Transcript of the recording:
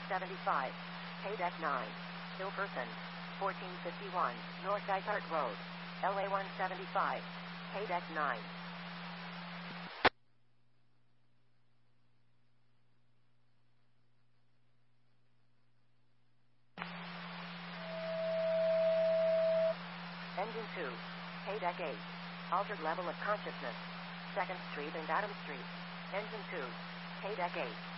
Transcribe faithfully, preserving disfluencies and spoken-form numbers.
seventy-five, Paydeck nine, Hilperson, fourteen fifty-one, North Dysart Road, L A one seventy-five, Paydeck nine. Engine two, Paydeck eight, altered level of consciousness, second Street and Adams Street. Engine two, Paydeck eight.